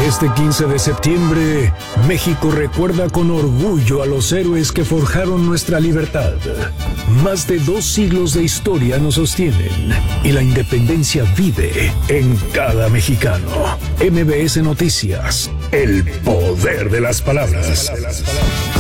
Este 15 de septiembre, México recuerda con orgullo a los héroes que forjaron nuestra libertad. Más de 2 siglos de historia nos sostienen y la independencia vive en cada mexicano. MBS Noticias, el poder de las palabras.